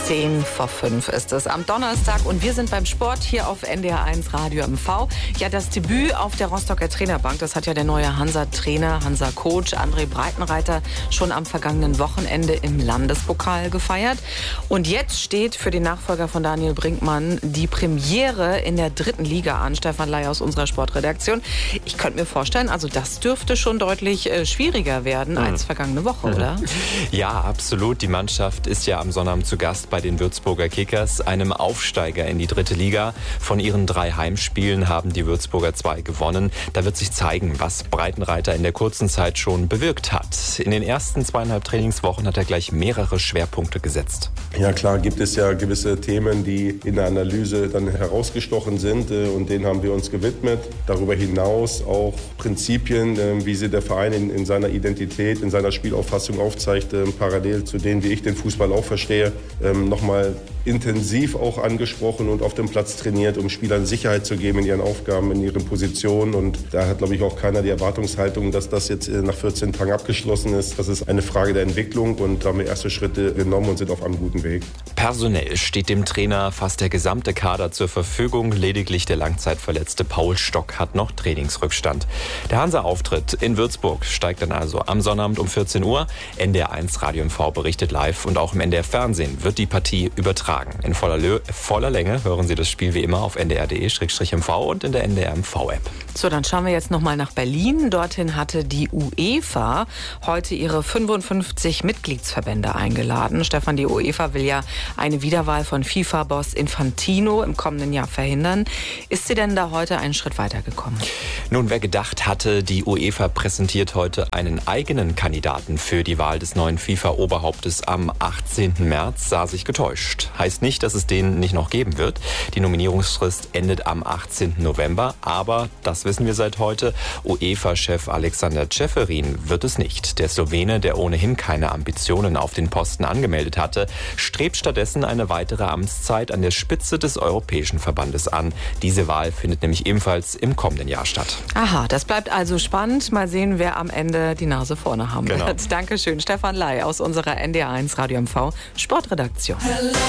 4:10 ist es am Donnerstag und wir sind beim Sport hier auf NDR1 Radio MV. Ja, das Debüt auf der Rostocker Trainerbank, das hat ja der neue Hansa-Trainer, Hansa-Coach André Breitenreiter schon am vergangenen Wochenende im Landespokal gefeiert. Und jetzt steht für den Nachfolger von Daniel Brinkmann die Premiere in der 3. Liga an. Stefan Ley aus unserer Sportredaktion. Ich könnte mir vorstellen, also das dürfte schon deutlich schwieriger werden als vergangene Woche, oder? Ja, absolut. Die Mannschaft ist ja am Sonnabend zu Gast bei den Würzburger Kickers, einem Aufsteiger in die 3. Liga. Von ihren 3 Heimspielen haben die Würzburger 2 gewonnen. Da wird sich zeigen, was Breitenreiter in der kurzen Zeit schon bewirkt hat. In den ersten 2,5 Trainingswochen hat er gleich mehrere Schwerpunkte gesetzt. Ja klar, gibt es ja gewisse Themen, die in der Analyse dann herausgestochen sind und denen haben wir uns gewidmet. Darüber hinaus auch Prinzipien, wie sie der Verein in seiner Identität, in seiner Spielauffassung aufzeigt, parallel zu denen, wie ich den Fußball auch verstehe, nochmal intensiv auch angesprochen und auf dem Platz trainiert, um Spielern Sicherheit zu geben in ihren Aufgaben, in ihren Positionen. Und da hat, glaube ich, auch keiner die Erwartungshaltung, dass das jetzt nach 14 Tagen abgeschlossen ist. Das ist eine Frage der Entwicklung und da haben wir erste Schritte genommen und sind auf einem guten Weg. Personell steht dem Trainer fast der gesamte Kader zur Verfügung. Lediglich der langzeitverletzte Paul Stock hat noch Trainingsrückstand. Der Hansa-Auftritt in Würzburg steigt dann also am Sonnabend um 14 Uhr. NDR1 Radio MV berichtet live und auch im NDR-Fernsehen wird die Partie übertragen. In voller Länge hören Sie das Spiel wie immer auf ndr.de/mv und in der NDR-MV-App. So, dann schauen wir jetzt nochmal nach Berlin. Dorthin hatte die UEFA heute ihre 55 Mitgliedsverbände eingeladen. Stefan, die UEFA will ja eine Wiederwahl von FIFA-Boss Infantino im kommenden Jahr verhindern. Ist sie denn da heute einen Schritt weitergekommen? Nun, wer gedacht hatte, die UEFA präsentiert heute einen eigenen Kandidaten für die Wahl des neuen FIFA-Oberhauptes am 18. März, sah sich getäuscht. Heißt nicht, dass es den nicht noch geben wird. Die Nominierungsfrist endet am 18. November, aber das wissen wir seit heute. UEFA-Chef Alexander Ceferin wird es nicht. Der Slowene, der ohnehin keine Ambitionen auf den Posten angemeldet hatte, strebt stattdessen eine weitere Amtszeit an der Spitze des Europäischen Verbandes an. Diese Wahl findet nämlich ebenfalls im kommenden Jahr statt. Aha, das bleibt also spannend. Mal sehen, wer am Ende die Nase vorne haben wird. Dankeschön, Stefan Ley aus unserer NDR1 Radio MV Sportredaktion.